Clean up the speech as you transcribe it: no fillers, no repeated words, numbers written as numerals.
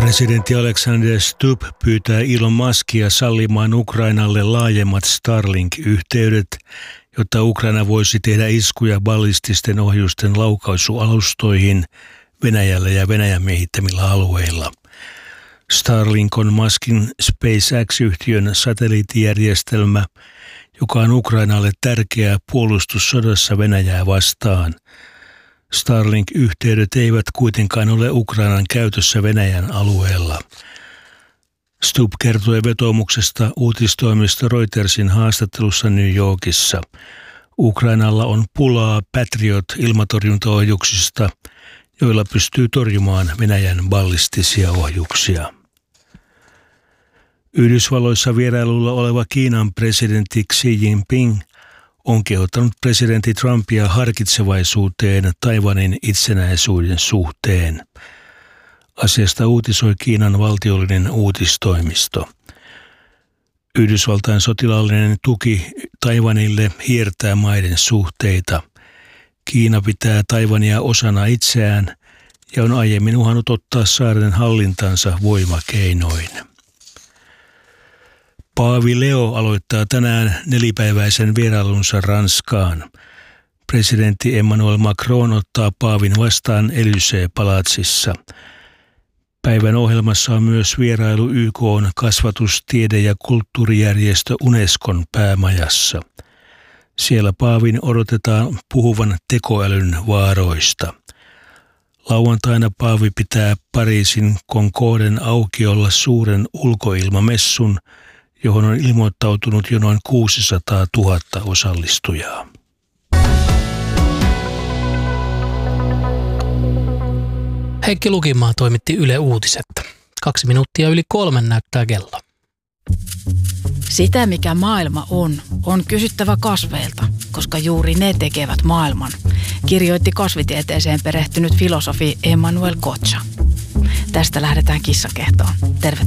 Presidentti Alexander Stubb pyytää Elon Muskia sallimaan Ukrainalle laajemmat Starlink-yhteydet, jotta Ukraina voisi tehdä iskuja ballististen ohjusten laukaisualustoihin Venäjällä ja Venäjän miehittämillä alueilla. Starlink on Muskin SpaceX-yhtiön satelliittijärjestelmä, joka on Ukrainalle tärkeä puolustussodassa Venäjää vastaan. Starlink-yhteydet eivät kuitenkaan ole Ukrainan käytössä Venäjän alueella. Stubb kertoi vetoomuksesta uutistoimisto Reutersin haastattelussa New Yorkissa. Ukrainalla on pulaa Patriot-ilmatorjuntaohjuksista, joilla pystyy torjumaan Venäjän ballistisia ohjuksia. Yhdysvalloissa vierailulla oleva Kiinan presidentti Xi Jinping on kehottanut presidentti Trumpia harkitsevaisuuteen Taiwanin itsenäisyyden suhteen. Asiasta uutisoi Kiinan valtiollinen uutistoimisto. Yhdysvaltain sotilaallinen tuki Taiwanille hiertää maiden suhteita. Kiina pitää Taiwania osana itseään ja on aiemmin uhannut ottaa saaren hallintansa voimakeinoin. Paavi Leo aloittaa tänään 4-päiväisen vierailunsa Ranskaan. Presidentti Emmanuel Macron ottaa paavin vastaan Élysée-palatsissa. Päivän ohjelmassa on myös vierailu YK:n kasvatus-, tiede- ja kulttuurijärjestö Unescon päämajassa. Siellä paavin odotetaan puhuvan tekoälyn vaaroista. Lauantaina paavi pitää Pariisin Concorden aukiolla suuren ulkoilmamessun, johon on ilmoittautunut jo noin 600 000 osallistujaa. Heikki Lukimaa toimitti Yle Uutiset. 2 minuuttia yli 3 näyttää kello. Sitä, mikä maailma on kysyttävä kasveilta, koska juuri ne tekevät maailman, kirjoitti kasvitieteeseen perehtynyt filosofi Emmanuel Kocha. Tästä lähdetään kissakehtoon. Tervetuloa.